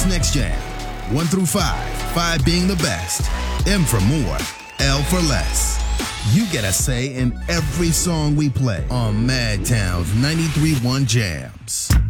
What's next jam? 1 through 5, 5 being the best, M for more, L for less. You get a say in every song we play on Madtown's 93.1 Jams.